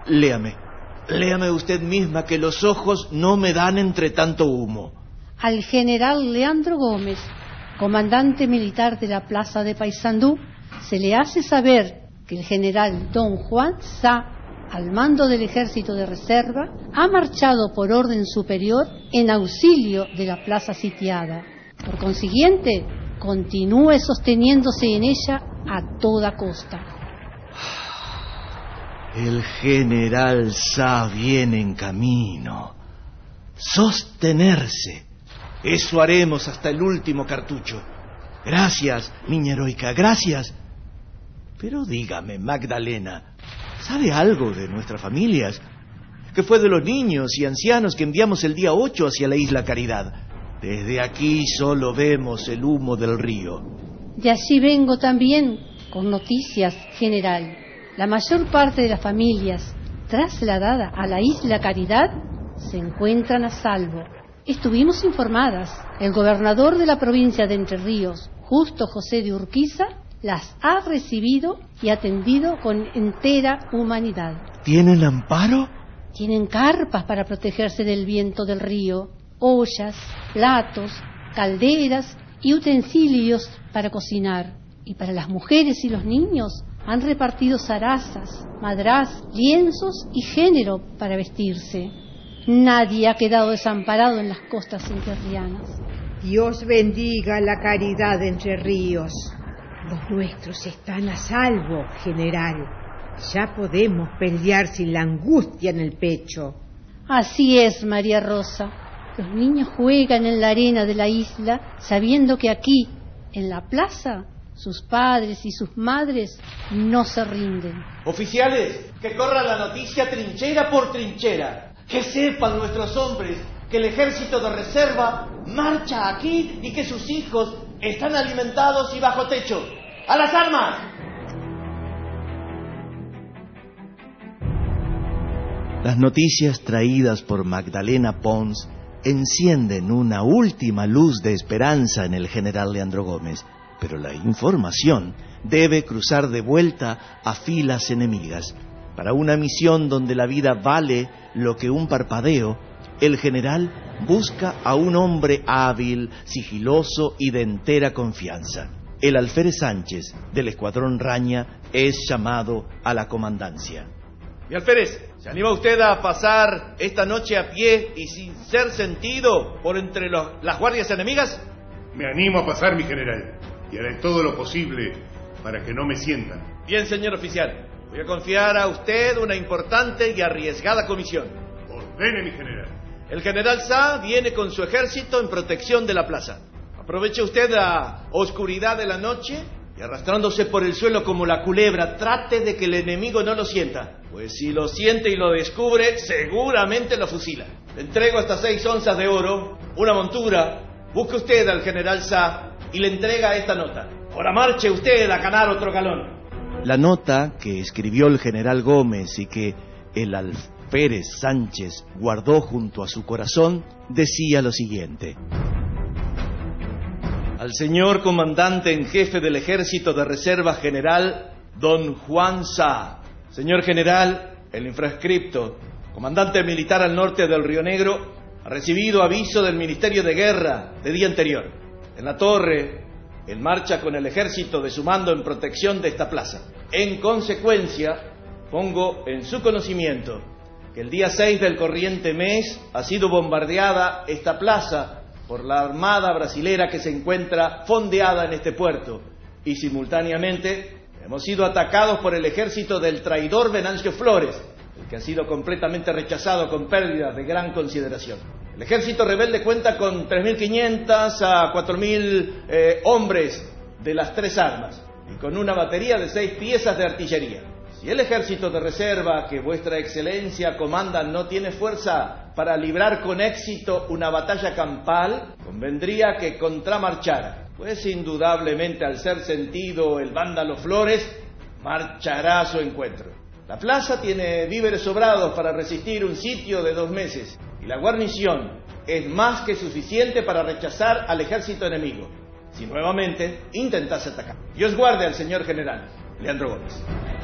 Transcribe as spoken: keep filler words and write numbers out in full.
Léame, léame usted misma, que los ojos no me dan entre tanto humo. Al general Leandro Gómez, comandante militar de la plaza de Paysandú, se le hace saber que el general don Juan Sá, al mando del ejército de reserva, ha marchado por orden superior en auxilio de la plaza sitiada. Por consiguiente, continúe sosteniéndose en ella a toda costa. El general Sá viene en camino. Sostenerse. Eso haremos hasta el último cartucho. Gracias, niña heroica, gracias. Pero dígame, Magdalena, ¿sabe algo de nuestras familias? ¿Qué fue de los niños y ancianos que enviamos el día ocho hacia la isla Caridad? Desde aquí solo vemos el humo del río. De allí vengo también con noticias, general. La mayor parte de las familias trasladadas a la isla Caridad se encuentran a salvo. Estuvimos informadas. El gobernador de la provincia de Entre Ríos, Justo José de Urquiza, las ha recibido y atendido con entera humanidad. ¿Tienen amparo? Tienen carpas para protegerse del viento del río, ollas, platos, calderas y utensilios para cocinar. Y para las mujeres y los niños han repartido zarazas, madrás, lienzos y género para vestirse. Nadie ha quedado desamparado en las costas entrerrianas. Dios bendiga la Caridad de Entre Ríos. Los nuestros están a salvo, general. Ya podemos pelear sin la angustia en el pecho. Así es, María Rosa. Los niños juegan en la arena de la isla sabiendo que aquí, en la plaza, sus padres y sus madres no se rinden. Oficiales, que corra la noticia trinchera por trinchera. Que sepan nuestros hombres que el ejército de reserva marcha aquí y que sus hijos están alimentados y bajo techo. ¡A las armas! Las noticias traídas por Magdalena Pons encienden una última luz de esperanza en el general Leandro Gómez, pero la información debe cruzar de vuelta a filas enemigas. Para una misión donde la vida vale lo que un parpadeo, el general busca a un hombre hábil, sigiloso y de entera confianza. El alférez Sánchez, del escuadrón Raña, es llamado a la comandancia. Mi alférez, ¿se anima usted a pasar esta noche a pie y sin ser sentido por entre los, las guardias enemigas? Me animo a pasar, mi general, y haré todo lo posible para que no me sientan. Bien, señor oficial. Voy a confiar a usted una importante y arriesgada comisión. Ordene, mi general. El general Sá viene con su ejército en protección de la plaza. Aproveche usted la oscuridad de la noche y arrastrándose por el suelo como la culebra, trate de que el enemigo no lo sienta. Pues si lo siente y lo descubre, seguramente lo fusila. Le entrego hasta seis onzas de oro, una montura. Busque usted al general Sá y le entrega esta nota. Ahora marche usted a ganar otro galón. La nota que escribió el general Gómez y que el alférez Sánchez guardó junto a su corazón decía lo siguiente: al señor comandante en jefe del ejército de reserva general, don Juan Sá. Señor general, el infrascripto, comandante militar al norte del Río Negro, ha recibido aviso del Ministerio de Guerra de día anterior. En la torre, él marcha con el ejército de su mando en protección de esta plaza. En consecuencia, pongo en su conocimiento que el día seis del corriente mes ha sido bombardeada esta plaza por la armada brasilera que se encuentra fondeada en este puerto, y simultáneamente hemos sido atacados por el ejército del traidor Venancio Flores, el que ha sido completamente rechazado con pérdidas de gran consideración. El ejército rebelde cuenta con tres mil quinientos a cuatro mil eh, hombres de las tres armas y con una batería de seis piezas de artillería. Si el ejército de reserva que vuestra excelencia comanda no tiene fuerza para librar con éxito una batalla campal, convendría que contramarchara, pues indudablemente al ser sentido el vándalo Flores, marchará a su encuentro. La plaza tiene víveres sobrados para resistir un sitio de dos meses y la guarnición es más que suficiente para rechazar al ejército enemigo, si nuevamente intentase atacar. Dios guarde al señor general Leandro Gómez.